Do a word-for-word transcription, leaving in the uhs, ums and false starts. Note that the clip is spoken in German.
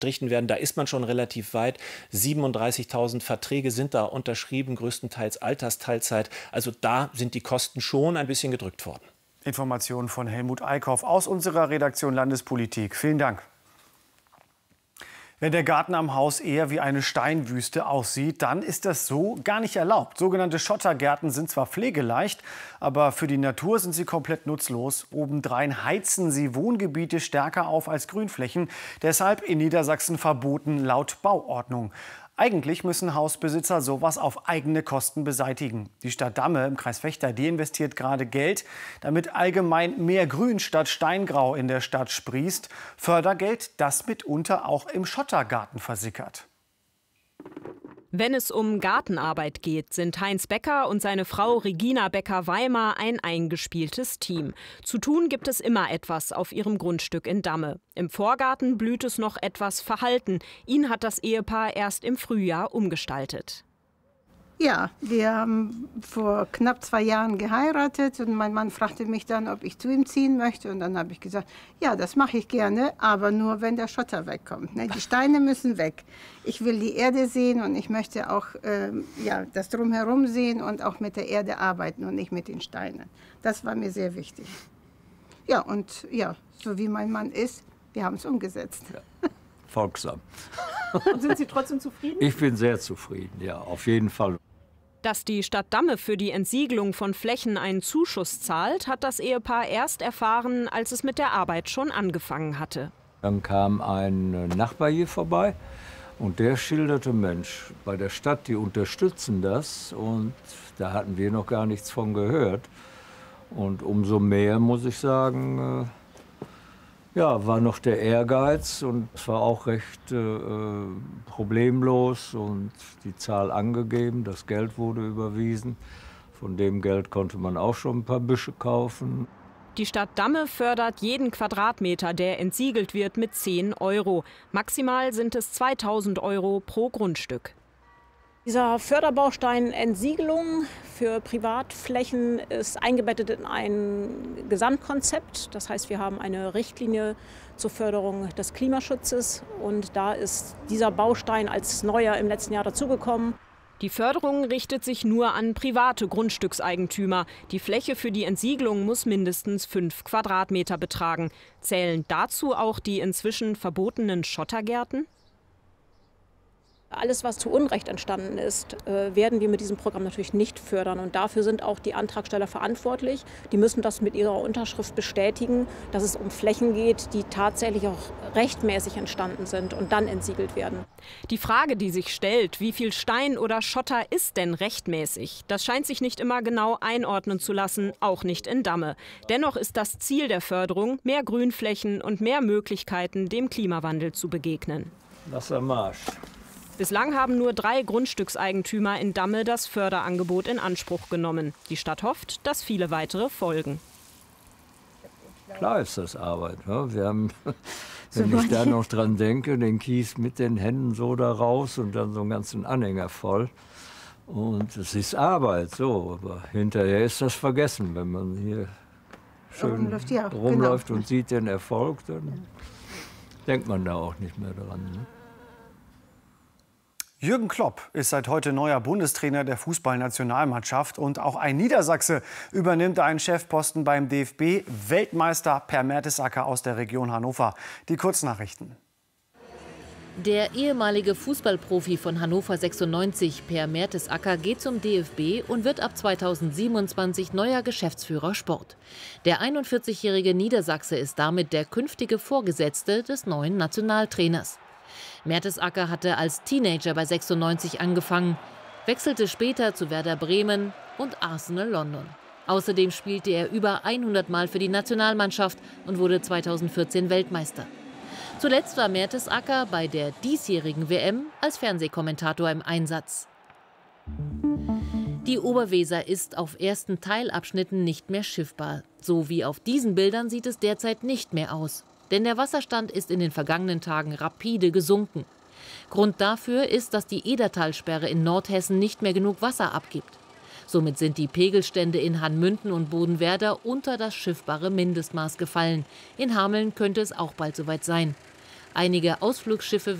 richten werden. Da ist man schon relativ weit. siebenunddreißigtausend Verträge sind da unterschrieben, größtenteils Altersteilzeit. Also da sind die Kosten schon ein bisschen gedrückt worden. Informationen von Helmut Eickhoff aus unserer Redaktion Landespolitik. Vielen Dank. Wenn der Garten am Haus eher wie eine Steinwüste aussieht, dann ist das so gar nicht erlaubt. Sogenannte Schottergärten sind zwar pflegeleicht, aber für die Natur sind sie komplett nutzlos. Obendrein heizen sie Wohngebiete stärker auf als Grünflächen. Deshalb in Niedersachsen verboten laut Bauordnung. Eigentlich müssen Hausbesitzer sowas auf eigene Kosten beseitigen. Die Stadt Damme im Kreis Vechta, die investiert gerade Geld, damit allgemein mehr Grün statt Steingrau in der Stadt sprießt. Fördergeld, das mitunter auch im Schottergarten versickert. Wenn es um Gartenarbeit geht, sind Heinz Becker und seine Frau Regina Becker-Weimar ein eingespieltes Team. Zu tun gibt es immer etwas auf ihrem Grundstück in Damme. Im Vorgarten blüht es noch etwas verhalten. Ihn hat das Ehepaar erst im Frühjahr umgestaltet. Ja, wir haben vor knapp zwei Jahren geheiratet und mein Mann fragte mich dann, ob ich zu ihm ziehen möchte. Und dann habe ich gesagt, ja, das mache ich gerne, aber nur, wenn der Schotter wegkommt. Ne? Die Steine müssen weg. Ich will die Erde sehen und ich möchte auch ähm, ja, das Drumherum sehen und auch mit der Erde arbeiten und nicht mit den Steinen. Das war mir sehr wichtig. Ja, und ja, so wie mein Mann ist, wir haben es umgesetzt. Ja. Folgsam. Und sind Sie trotzdem zufrieden? Ich bin sehr zufrieden, ja, auf jeden Fall. Dass die Stadt Damme für die Entsiegelung von Flächen einen Zuschuss zahlt, hat das Ehepaar erst erfahren, als es mit der Arbeit schon angefangen hatte. Dann kam ein Nachbar hier vorbei und der schilderte, Mensch, bei der Stadt, die unterstützen das und da hatten wir noch gar nichts von gehört. Und umso mehr, muss ich sagen, ja, war noch der Ehrgeiz und es war auch recht äh, problemlos und die Zahl angegeben, das Geld wurde überwiesen. Von dem Geld konnte man auch schon ein paar Büsche kaufen. Die Stadt Damme fördert jeden Quadratmeter, der entsiegelt wird, mit zehn Euro. Maximal sind es zweitausend Euro pro Grundstück. Dieser Förderbaustein Entsiegelung für Privatflächen ist eingebettet in ein Gesamtkonzept. Das heißt, wir haben eine Richtlinie zur Förderung des Klimaschutzes und da ist dieser Baustein als neuer im letzten Jahr dazugekommen. Die Förderung richtet sich nur an private Grundstückseigentümer. Die Fläche für die Entsiegelung muss mindestens fünf Quadratmeter betragen. Zählen dazu auch die inzwischen verbotenen Schottergärten? Alles, was zu Unrecht entstanden ist, werden wir mit diesem Programm natürlich nicht fördern. Und dafür sind auch die Antragsteller verantwortlich. Die müssen das mit ihrer Unterschrift bestätigen, dass es um Flächen geht, die tatsächlich auch rechtmäßig entstanden sind und dann entsiegelt werden. Die Frage, die sich stellt, wie viel Stein oder Schotter ist denn rechtmäßig? Das scheint sich nicht immer genau einordnen zu lassen, auch nicht in Damme. Dennoch ist das Ziel der Förderung, mehr Grünflächen und mehr Möglichkeiten, dem Klimawandel zu begegnen. Wassermarsch. Bislang haben nur drei Grundstückseigentümer in Damme das Förderangebot in Anspruch genommen. Die Stadt hofft, dass viele weitere folgen. Klar ist das Arbeit. Ne? Wir haben, wenn ich da noch dran denke, den Kies mit den Händen so da raus und dann so einen ganzen Anhänger voll. Und es ist Arbeit, so. Aber hinterher ist das vergessen. Wenn man hier schön rumläuft, ja, rumläuft genau. Und sieht den Erfolg, dann ja. denkt man da auch nicht mehr dran. Ne? Jürgen Klopp ist seit heute neuer Bundestrainer der Fußballnationalmannschaft und auch ein Niedersachse übernimmt einen Chefposten beim D F B. Weltmeister Per Mertesacker aus der Region Hannover. Die Kurznachrichten. Der ehemalige Fußballprofi von Hannover sechsundneunzig, Per Mertesacker, geht zum D F B und wird ab zweitausendsiebenundzwanzig neuer Geschäftsführer Sport. Der einundvierzigjährige Niedersachse ist damit der künftige Vorgesetzte des neuen Nationaltrainers. Mertesacker hatte als Teenager bei sechsundneunzig angefangen, wechselte später zu Werder Bremen und Arsenal London. Außerdem spielte er über hundert Mal für die Nationalmannschaft und wurde zweitausendvierzehn Weltmeister. Zuletzt war Mertesacker bei der diesjährigen W M als Fernsehkommentator im Einsatz. Die Oberweser ist auf ersten Teilabschnitten nicht mehr schiffbar. So wie auf diesen Bildern sieht es derzeit nicht mehr aus. Denn der Wasserstand ist in den vergangenen Tagen rapide gesunken. Grund dafür ist, dass die Edertalsperre in Nordhessen nicht mehr genug Wasser abgibt. Somit sind die Pegelstände in Hanmünden und Bodenwerder unter das schiffbare Mindestmaß gefallen. In Hameln könnte es auch bald soweit sein. Einige Ausflugsschiffe